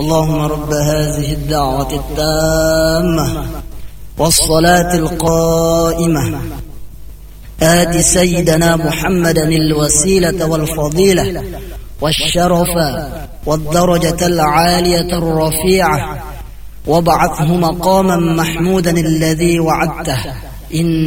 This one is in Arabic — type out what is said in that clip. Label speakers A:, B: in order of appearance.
A: اللهم رب هذه الدعوة التامة والصلاة القائمة آت سيدنا محمدا الوسيلة والفضيلة والشرف والدرجة العالية الرفيعة وابعثه مقاما محمودا الذي وعدته إن